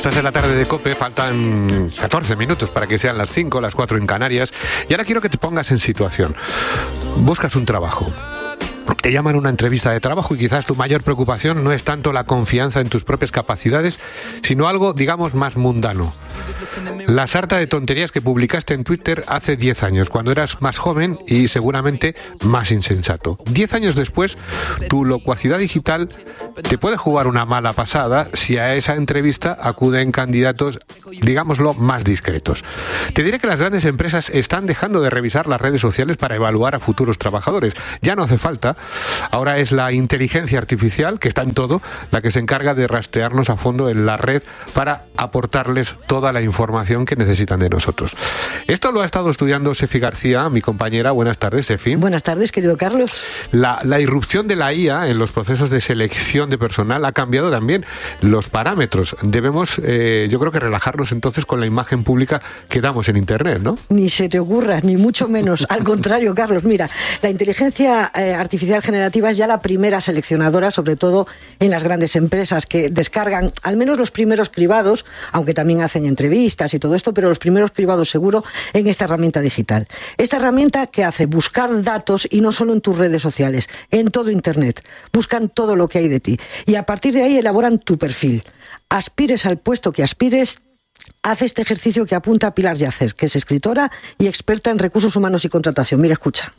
Estás en la tarde de COPE, faltan 14 minutos para que sean las 5, las 4 en Canarias. Y ahora quiero que te pongas en situación. Buscas un trabajo. Te llaman a una entrevista de trabajo y quizás tu mayor preocupación no es tanto la confianza en tus propias capacidades, sino algo, digamos, más mundano. La sarta de tonterías que publicaste en Twitter hace 10 años, cuando eras más joven y seguramente más insensato. 10 años después, tu locuacidad digital te puede jugar una mala pasada si a esa entrevista acuden candidatos, digámoslo, más discretos. Te diré que las grandes empresas están dejando de revisar las redes sociales para evaluar a futuros trabajadores. Ya no hace falta. Ahora es la inteligencia artificial, que está en todo, la que se encarga de rastrearnos a fondo en la red para aportarles toda la información que necesitan de nosotros. Esto lo ha estado estudiando Sefi García, mi compañera. Buenas tardes, Sefi. Buenas tardes, querido Carlos. La irrupción de la IA en los procesos de selección de personal ha cambiado también los parámetros. Debemos, yo creo que relajarnos entonces con la imagen pública que damos en Internet, ¿no? Ni se te ocurra, ni mucho menos. Al contrario, Carlos, mira, la inteligencia artificial generativa es ya la primera seleccionadora, sobre todo en las grandes empresas que descargan, al menos los primeros cribados, aunque también hacen entrevistas y todo esto, pero los primeros cribados seguro en esta herramienta digital. Esta herramienta que hace buscar datos y no solo en tus redes sociales, en todo Internet. Buscan todo lo que hay de ti y a partir de ahí elaboran tu perfil. Aspires al puesto que aspires, haz este ejercicio que apunta Pilar Yacer, que es escritora y experta en recursos humanos y contratación. Mira, escucha.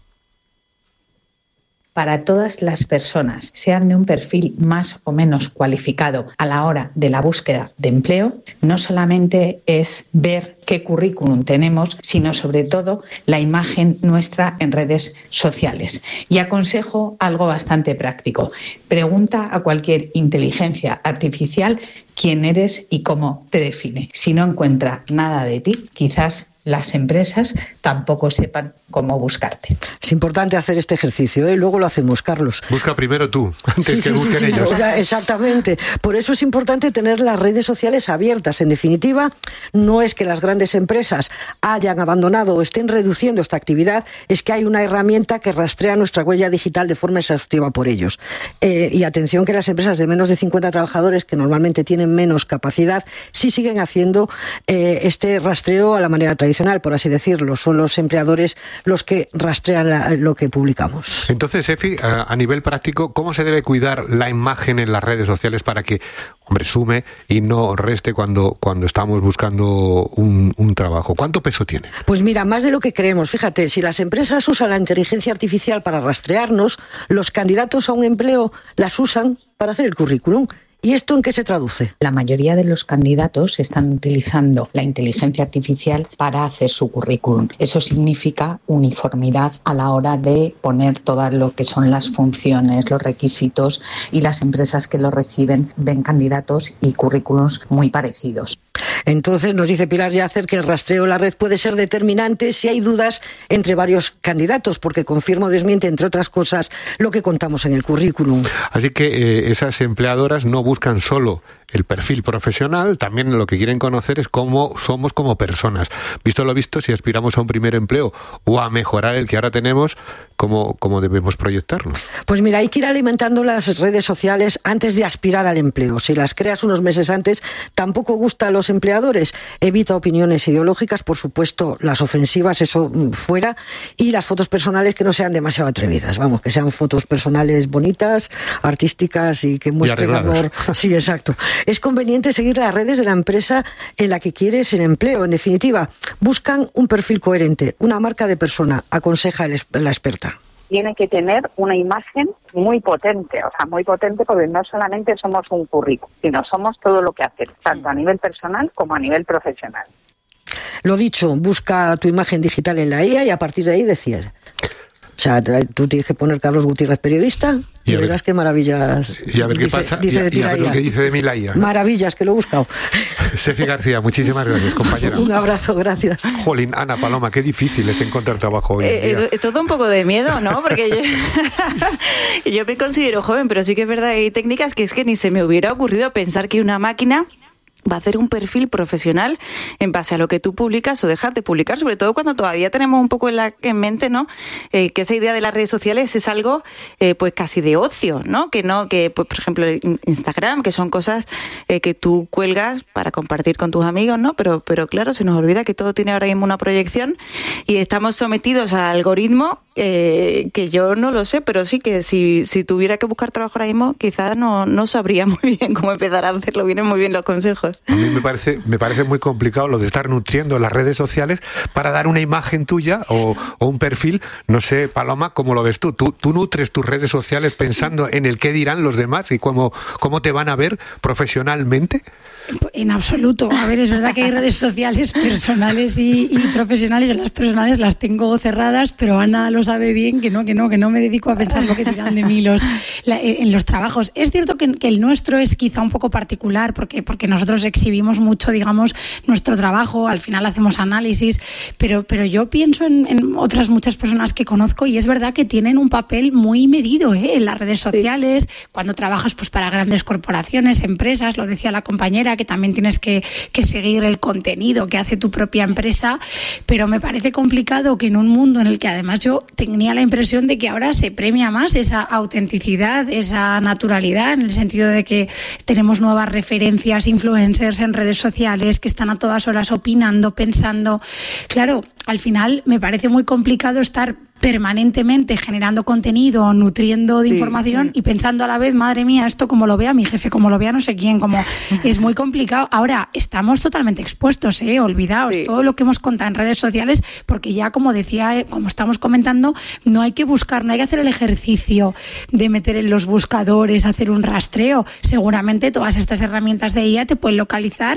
Para todas las personas, sean de un perfil más o menos cualificado a la hora de la búsqueda de empleo, no solamente es ver qué currículum tenemos, sino sobre todo la imagen nuestra en redes sociales. Y aconsejo algo bastante práctico. Pregunta a cualquier inteligencia artificial quién eres y cómo te define. Si no encuentra nada de ti, quizás las empresas tampoco sepan cómo buscarte. Es importante hacer este ejercicio, ¿eh? Luego lo hacemos, Carlos. Busca primero tú, antes que busquen ellos. Exactamente. Por eso es importante tener las redes sociales abiertas. En definitiva, no es que las grandes empresas hayan abandonado o estén reduciendo esta actividad, es que hay una herramienta que rastrea nuestra huella digital de forma exhaustiva por ellos. Y atención que las empresas de menos de 50 trabajadores, que normalmente tienen menos capacidad, sí siguen haciendo este rastreo a la manera tradicional, por así decirlo. Son los empleadores los que rastrean lo que publicamos. Entonces, Efi, a nivel práctico, ¿cómo se debe cuidar la imagen en las redes sociales para que, hombre, sume y no reste cuando estamos buscando un trabajo? ¿Cuánto peso tiene? Pues mira, más de lo que creemos. Fíjate, si las empresas usan la inteligencia artificial para rastrearnos, los candidatos a un empleo las usan para hacer el currículum. ¿Y esto en qué se traduce? La mayoría de los candidatos están utilizando la inteligencia artificial para hacer su currículum. Eso significa uniformidad a la hora de poner todo lo que son las funciones, los requisitos, y las empresas que lo reciben ven candidatos y currículums muy parecidos. Entonces nos dice Pilar Yacer que el rastreo en la red puede ser determinante si hay dudas entre varios candidatos, porque confirma o desmiente, entre otras cosas, lo que contamos en el currículum. Así que esas empleadoras no buscan solo el perfil profesional, también lo que quieren conocer es cómo somos como personas. Visto lo visto, si aspiramos a un primer empleo o a mejorar el que ahora tenemos, ¿cómo debemos proyectarnos? Pues mira, hay que ir alimentando las redes sociales antes de aspirar al empleo. Si las creas unos meses antes, tampoco gusta a los empleadores. Evita opiniones ideológicas, por supuesto, las ofensivas, eso fuera, y las fotos personales que no sean demasiado atrevidas. Vamos, que sean fotos personales bonitas, artísticas y que muestren amor. Sí, exacto. Es conveniente seguir las redes de la empresa en la que quieres el empleo. En definitiva, buscan un perfil coherente, una marca de persona, aconseja la experta. Tiene que tener una imagen muy potente, porque no solamente somos un currículum, sino somos todo lo que hacemos, tanto a nivel personal como a nivel profesional. Lo dicho, busca tu imagen digital en la IA y a partir de ahí decide. O sea, tú tienes que poner Carlos Gutiérrez periodista y verás qué maravillas. Y a ver qué pasa, y a ver lo que dice de mí la IA. Maravillas, que lo he buscado. Sefi García, muchísimas gracias, compañera. Un abrazo, gracias. Jolín, Ana Paloma, qué difícil es encontrar trabajo hoy en día. Es todo un poco de miedo, ¿no? Porque yo me considero joven, pero sí que es verdad, hay técnicas que es que ni se me hubiera ocurrido pensar que una máquina va a hacer un perfil profesional en base a lo que tú publicas o dejas de publicar, sobre todo cuando todavía tenemos un poco en mente, ¿no? Que esa idea de las redes sociales es algo pues casi de ocio, ¿no? Que pues, por ejemplo Instagram, que son cosas que tú cuelgas para compartir con tus amigos, ¿no? Pero claro, se nos olvida que todo tiene ahora mismo una proyección y estamos sometidos al algoritmo que yo no lo sé, pero sí que si tuviera que buscar trabajo ahora mismo, quizás no sabría muy bien cómo empezar a hacerlo. Vienen muy bien los consejos. A mí me parece muy complicado lo de estar nutriendo las redes sociales para dar una imagen tuya o un perfil. No sé, Paloma, ¿cómo lo ves tú? ¿Tú nutres tus redes sociales pensando en el qué dirán los demás y cómo te van a ver profesionalmente? En absoluto. A ver, es verdad que hay redes sociales personales y profesionales. Yo las personales las tengo cerradas, pero Ana lo sabe bien, que no me dedico a pensar lo que dirán de mí en los trabajos. Es cierto que el nuestro es quizá un poco particular porque nosotros exhibimos mucho, digamos, nuestro trabajo, al final hacemos análisis, pero yo pienso en otras muchas personas que conozco y es verdad que tienen un papel muy medido en las redes sociales, cuando trabajas pues para grandes corporaciones, empresas, lo decía la compañera, que también tienes que seguir el contenido que hace tu propia empresa, pero me parece complicado que en un mundo en el que además yo tenía la impresión de que ahora se premia más esa autenticidad, esa naturalidad, en el sentido de que tenemos nuevas referencias, influencers en redes sociales que están a todas horas opinando, pensando. Claro, al final me parece muy complicado estar permanentemente generando contenido, nutriendo de información y pensando a la vez, madre mía, esto como lo vea mi jefe, como lo vea no sé quién, como es muy complicado. Ahora, estamos totalmente expuestos, olvidaos todo lo que hemos contado en redes sociales, porque ya, como decía, como estamos comentando, no hay que buscar, no hay que hacer el ejercicio de meter en los buscadores, hacer un rastreo. Seguramente todas estas herramientas de IA te pueden localizar.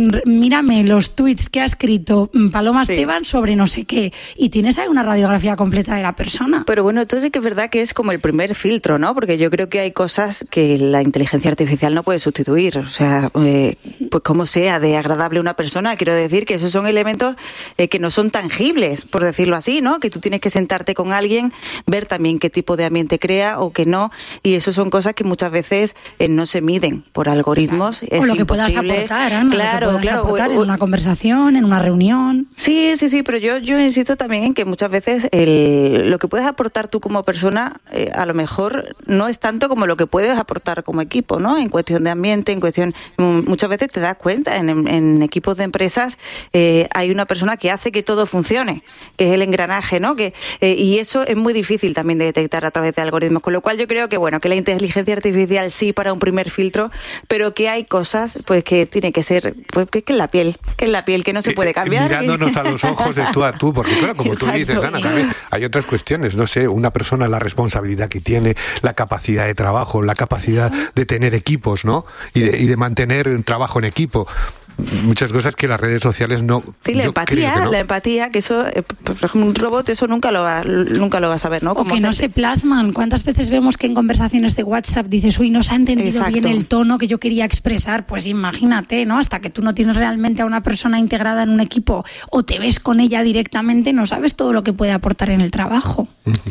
Mírame los tweets que ha escrito Paloma Esteban sobre no sé qué, y tienes ahí una radiografía completa de la persona. Pero bueno, entonces sí que es verdad que es como el primer filtro, ¿no? Porque yo creo que hay cosas que la inteligencia artificial no puede sustituir. O sea, pues como sea de agradable una persona, quiero decir que esos son elementos que no son tangibles, por decirlo así, ¿no? Que tú tienes que sentarte con alguien, ver también qué tipo de ambiente crea o que no, y eso son cosas que muchas veces no se miden por algoritmos. Claro. O lo que puedas aportar, Ana, claro, lo que puedas aportar en una conversación, en una reunión. Sí, pero yo insisto también en que muchas veces lo que puedes aportar tú como persona a lo mejor no es tanto como lo que puedes aportar como equipo, ¿no? En cuestión de ambiente, muchas veces te das cuenta, en equipos de empresas hay una persona que hace que todo funcione, que es el engranaje, ¿no? Y eso es muy difícil también de detectar a través de algoritmos, con lo cual yo creo que que la inteligencia artificial sí para un primer filtro, pero que hay cosas pues que tiene que ser, pues que es la piel, que no se puede cambiar. Mirándonos a los ojos de tú a tú, porque claro, como tú dices, Ana, también hay otras cuestiones, no sé, una persona, la responsabilidad que tiene, la capacidad de trabajo, la capacidad de tener equipos, ¿no? Y de mantener un trabajo en equipo. Muchas cosas que las redes sociales no. Sí, la empatía, que eso, por ejemplo, un robot, eso nunca lo va a saber, ¿no? O que no se plasman. ¿Cuántas veces vemos que en conversaciones de WhatsApp dices, uy, no se ha entendido bien el tono que yo quería expresar? Pues imagínate, ¿no? Hasta que tú no tienes realmente a una persona integrada en un equipo o te ves con ella directamente, no sabes todo lo que puede aportar en el trabajo.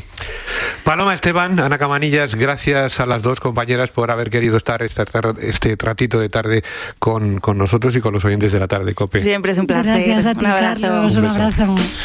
Paloma Esteban, Ana Cabanillas, gracias a las dos compañeras por haber querido estar este ratito de tarde con nosotros y con los oyentes de la tarde, COPE. Siempre es un placer. Gracias a ti, un abrazo. Carlos, un abrazo.